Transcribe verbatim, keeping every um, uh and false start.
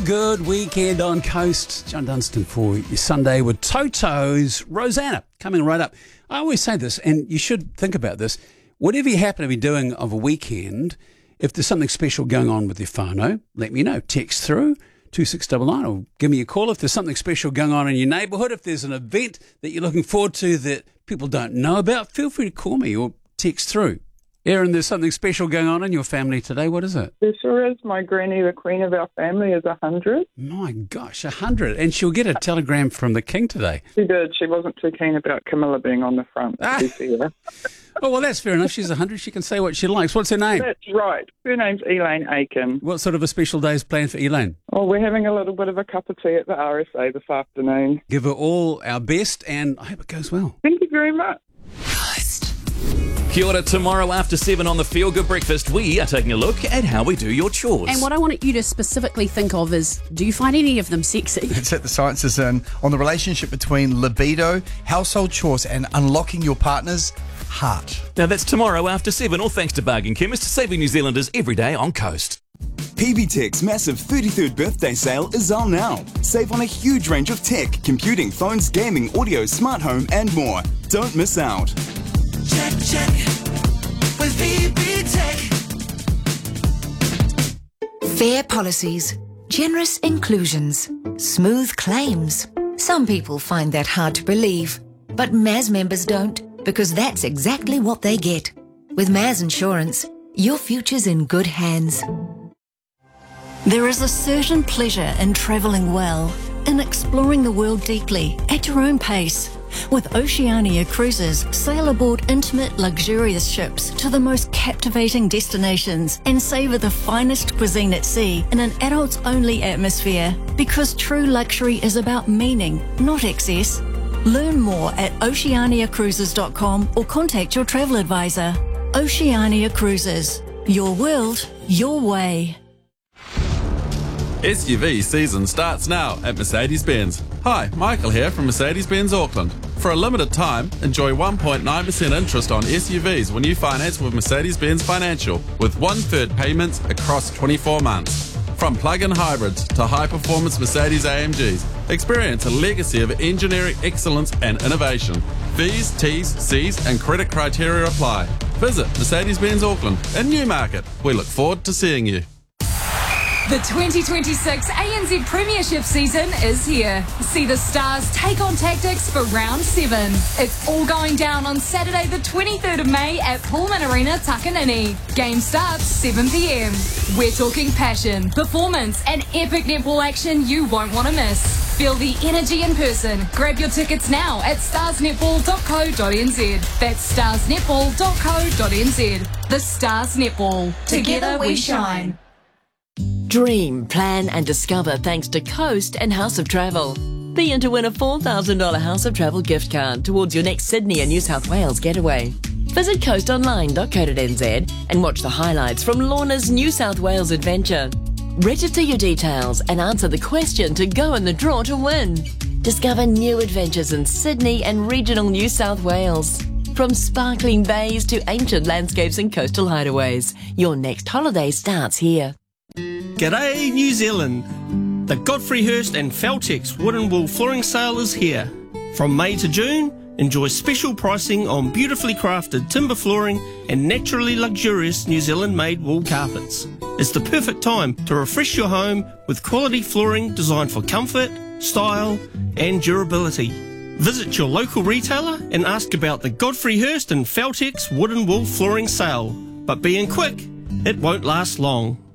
Good weekend on Coast. John Dunstan for your Sunday with Toto's Rosanna coming right up. I always say this, and you should think about this. Whatever you happen to be doing of a weekend, if there's something special going on with your whānau, let me know. Text through two six nine nine or give me a call if there's something special going on in your neighbourhood. If there's an event that you're looking forward to that people don't know about, feel free to call me or text through. Erin, there's something special going on in your family today. What is it? There sure is. My granny, the queen of our family, is one hundred. My gosh, one hundred. And she'll get a telegram from the king today. She did. She wasn't too keen about Camilla being on the front. Ah. To be fair. Oh, well, that's fair enough. She's one hundred. She can say what she likes. What's her name? That's right. Her name's Elaine Aiken. What sort of a special day is planned for Elaine? Oh, we're having a little bit of a cup of tea at the R S A this afternoon. Give her all our best, and I hope it goes well. Thank you very much. Kia ora. Tomorrow after seven on the Feel Good Breakfast, we are taking a look at how we do your chores. And what I want you to specifically think of is, do you find any of them sexy? Let's let the sciences in on the relationship between libido, household chores, and unlocking your partner's heart. Now that's tomorrow after seven, all thanks to Bargain Chemist, saving New Zealanders every day on Coast. P B Tech's massive thirty-third birthday sale is on now. Save on a huge range of tech, computing, phones, gaming, audio, smart home, and more. Don't miss out. Check, check, with P B Tech. Fair policies, generous inclusions, smooth claims. Some people find that hard to believe, but M A S members don't, because that's exactly what they get. With M A S Insurance, your future's in good hands. There is a certain pleasure in travelling well, in exploring the world deeply, at your own pace. With Oceania Cruises, sail aboard intimate, luxurious ships to the most captivating destinations and savour the finest cuisine at sea in an adults-only atmosphere. Because true luxury is about meaning, not excess. Learn more at oceania cruises dot com or contact your travel advisor. Oceania Cruises. Your world, your way. S U V season starts now at Mercedes-Benz. Hi, Michael here from Mercedes-Benz Auckland. For a limited time, enjoy one point nine percent interest on S U Vs when you finance with Mercedes-Benz Financial, with one-third payments across twenty-four months. From plug-in hybrids to high-performance Mercedes A M Gs, experience a legacy of engineering excellence and innovation. Fees, T's, C's and credit criteria apply. Visit Mercedes-Benz Auckland in Newmarket. We look forward to seeing you. The twenty twenty-six A N Z Premiership season is here. See the Stars take on Tactics for round seven. It's all going down on Saturday the twenty-third of May at Pullman Arena, Takanini. Game starts seven p m. We're talking passion, performance and epic netball action you won't want to miss. Feel the energy in person. Grab your tickets now at stars netball dot co dot n z. That's stars netball dot co dot n z. The Stars Netball. Together we shine. Dream, plan and discover thanks to Coast and House of Travel. Be in to win a four thousand dollars House of Travel gift card towards your next Sydney and New South Wales getaway. Visit coast online dot co dot n z and watch the highlights from Lorna's New South Wales adventure. Register your details and answer the question to go in the draw to win. Discover new adventures in Sydney and regional New South Wales. From sparkling bays to ancient landscapes and coastal hideaways, your next holiday starts here. G'day New Zealand! The Godfrey Hirst and Feltex Wood and Wool Flooring Sale is here. From May to June, enjoy special pricing on beautifully crafted timber flooring and naturally luxurious New Zealand-made wool carpets. It's the perfect time to refresh your home with quality flooring designed for comfort, style and durability. Visit your local retailer and ask about the Godfrey Hirst and Feltex Wood and Wool Flooring Sale. But being quick, it won't last long.